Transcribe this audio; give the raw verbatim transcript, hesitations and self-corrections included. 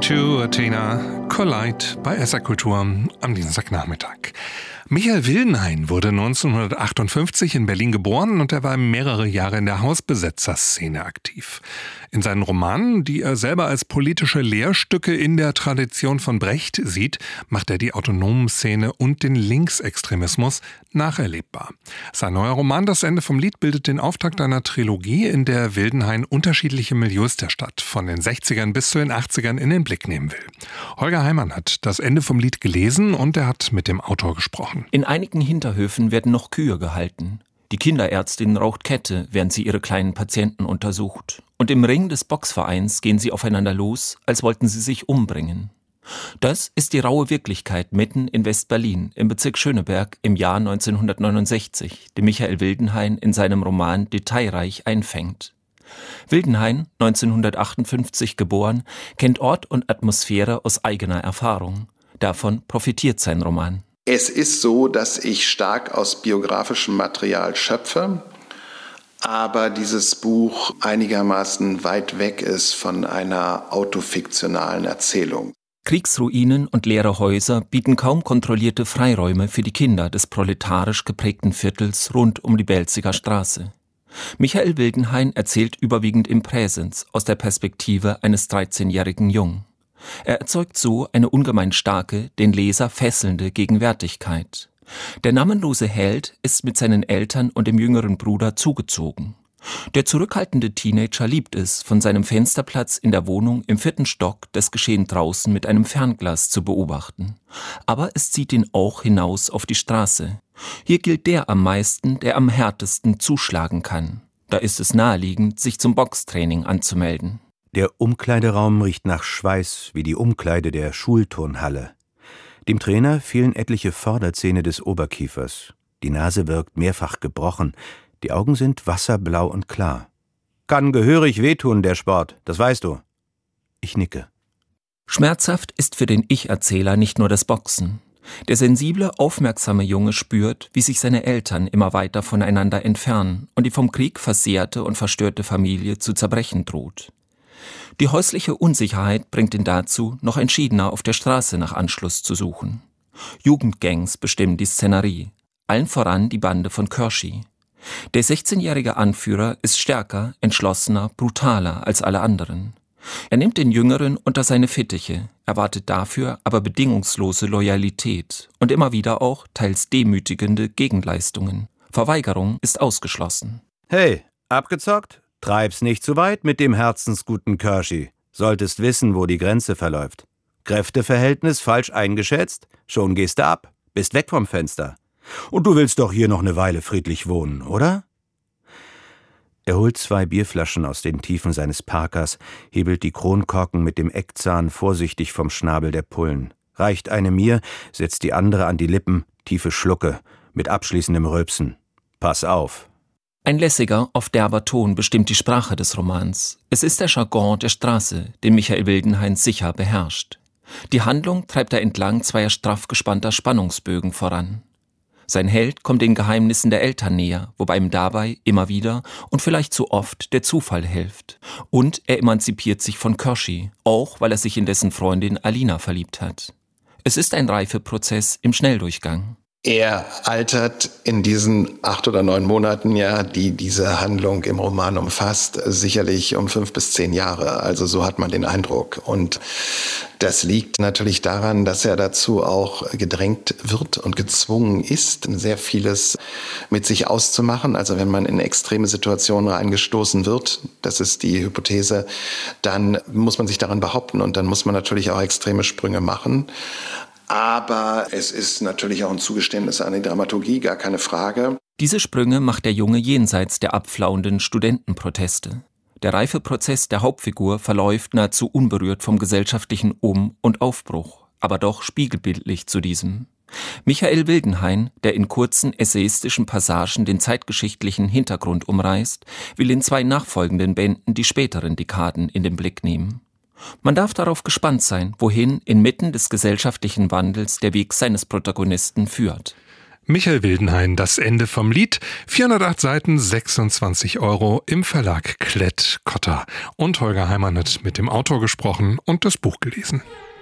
to Athena, Collide bei S R Kultur am Dienstagnachmittag. Michael Wildenhain wurde neunzehnhundertachtundfünfzig in Berlin geboren und er war mehrere Jahre in der Hausbesetzerszene aktiv. In seinen Romanen, die er selber als politische Lehrstücke in der Tradition von Brecht sieht, macht er die autonomen Szene und den Linksextremismus nacherlebbar. Sein neuer Roman Das Ende vom Lied bildet den Auftakt einer Trilogie, in der Wildenhain unterschiedliche Milieus der Stadt von den sechzigern bis zu den achtzigern in den Blick nehmen will. Holger Heimann hat Das Ende vom Lied gelesen und er hat mit dem Autor gesprochen. In einigen Hinterhöfen werden noch Kühe gehalten. Die Kinderärztin raucht Kette, während sie ihre kleinen Patienten untersucht. Und im Ring des Boxvereins gehen sie aufeinander los, als wollten sie sich umbringen. Das ist die raue Wirklichkeit mitten in West-Berlin, im Bezirk Schöneberg im Jahr neunzehnhundertneunundsechzig, die Michael Wildenhain in seinem Roman detailreich einfängt. Wildenhain, neunzehnhundertachtundfünfzig geboren, kennt Ort und Atmosphäre aus eigener Erfahrung. Davon profitiert sein Roman. Es ist so, dass ich stark aus biografischem Material schöpfe, aber dieses Buch einigermaßen weit weg ist von einer autofiktionalen Erzählung. Kriegsruinen und leere Häuser bieten kaum kontrollierte Freiräume für die Kinder des proletarisch geprägten Viertels rund um die Belziger Straße. Michael Wildenhain erzählt überwiegend im Präsens aus der Perspektive eines dreizehnjährigen Jungen. Er erzeugt so eine ungemein starke, den Leser fesselnde Gegenwärtigkeit. Der namenlose Held ist mit seinen Eltern und dem jüngeren Bruder zugezogen. Der zurückhaltende Teenager liebt es, von seinem Fensterplatz in der Wohnung im vierten Stock das Geschehen draußen mit einem Fernglas zu beobachten. Aber es zieht ihn auch hinaus auf die Straße. Hier gilt der am meisten, der am härtesten zuschlagen kann. Da ist es naheliegend, sich zum Boxtraining anzumelden. Der Umkleideraum riecht nach Schweiß wie die Umkleide der Schulturnhalle. Dem Trainer fehlen etliche Vorderzähne des Oberkiefers. Die Nase wirkt mehrfach gebrochen. Die Augen sind wasserblau und klar. Kann gehörig wehtun, der Sport, das weißt du. Ich nicke. Schmerzhaft ist für den Ich-Erzähler nicht nur das Boxen. Der sensible, aufmerksame Junge spürt, wie sich seine Eltern immer weiter voneinander entfernen und die vom Krieg versehrte und verstörte Familie zu zerbrechen droht. Die häusliche Unsicherheit bringt ihn dazu, noch entschiedener auf der Straße nach Anschluss zu suchen. Jugendgangs bestimmen die Szenerie, allen voran die Bande von Körschy. Der sechzehnjährige Anführer ist stärker, entschlossener, brutaler als alle anderen. Er nimmt den Jüngeren unter seine Fittiche, erwartet dafür aber bedingungslose Loyalität und immer wieder auch teils demütigende Gegenleistungen. Verweigerung ist ausgeschlossen. Hey, abgezockt? Treib's nicht zu weit mit dem herzensguten Körschy. Solltest wissen, wo die Grenze verläuft. Kräfteverhältnis falsch eingeschätzt? Schon gehst du ab, bist weg vom Fenster. Und du willst doch hier noch eine Weile friedlich wohnen, oder? Er holt zwei Bierflaschen aus den Tiefen seines Parkers, hebelt die Kronkorken mit dem Eckzahn vorsichtig vom Schnabel der Pullen, reicht eine mir, setzt die andere an die Lippen, tiefe Schlucke, mit abschließendem Rülpsen. Pass auf. Ein lässiger, oft derber Ton bestimmt die Sprache des Romans. Es ist der Jargon der Straße, den Michael Wildenhain sicher beherrscht. Die Handlung treibt er entlang zweier straff gespannter Spannungsbögen voran. Sein Held kommt den Geheimnissen der Eltern näher, wobei ihm dabei immer wieder und vielleicht zu oft der Zufall hilft. Und er emanzipiert sich von Körschy, auch weil er sich in dessen Freundin Alina verliebt hat. Es ist ein Reifeprozess im Schnelldurchgang. Er altert in diesen acht oder neun Monaten, ja, die diese Handlung im Roman umfasst, sicherlich um fünf bis zehn Jahre. Also so hat man den Eindruck. Und das liegt natürlich daran, dass er dazu auch gedrängt wird und gezwungen ist, sehr vieles mit sich auszumachen. Also wenn man in extreme Situationen reingestoßen wird, das ist die Hypothese, dann muss man sich daran behaupten und dann muss man natürlich auch extreme Sprünge machen. Aber es ist natürlich auch ein Zugeständnis an die Dramaturgie, gar keine Frage. Diese Sprünge macht der Junge jenseits der abflauenden Studentenproteste. Der Reifeprozess der Hauptfigur verläuft nahezu unberührt vom gesellschaftlichen Um- und Aufbruch, aber doch spiegelbildlich zu diesem. Michael Wildenhain, der in kurzen essayistischen Passagen den zeitgeschichtlichen Hintergrund umreißt, will in zwei nachfolgenden Bänden die späteren Dekaden in den Blick nehmen. Man darf darauf gespannt sein, wohin inmitten des gesellschaftlichen Wandels der Weg seines Protagonisten führt. Michael Wildenhain, das Ende vom Lied. vierhundertacht Seiten, sechsundzwanzig Euro im Verlag Klett-Cotta. Und Holger Heimann hat mit dem Autor gesprochen und das Buch gelesen.